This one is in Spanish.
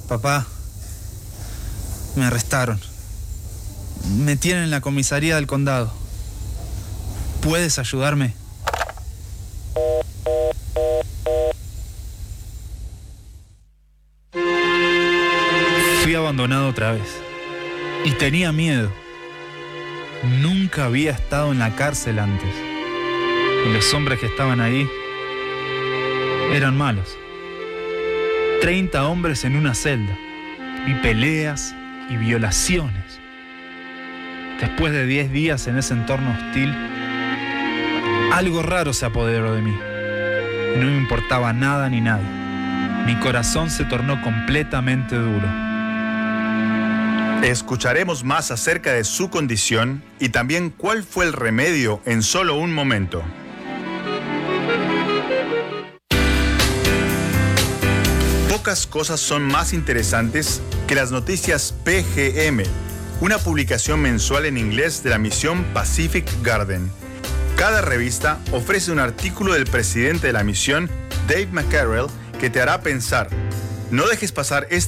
Papá, me arrestaron. Me tienen en la comisaría del condado. ¿Puedes ayudarme? Fui abandonado otra vez. Y tenía miedo. Nunca había estado en la cárcel antes. Y los hombres que estaban ahí eran malos. 30 hombres en una celda. Y peleas y violaciones. Después de 10 días en ese entorno hostil, algo raro se apoderó de mí. No me importaba nada ni nadie. Mi corazón se tornó completamente duro. Escucharemos más acerca de su condición y también cuál fue el remedio en solo un momento. Pocas cosas son más interesantes que las noticias PGM, una publicación mensual en inglés de la misión Pacific Garden. Cada revista ofrece un artículo del presidente de la misión, Dave McCarrell, que te hará pensar. No dejes pasar esta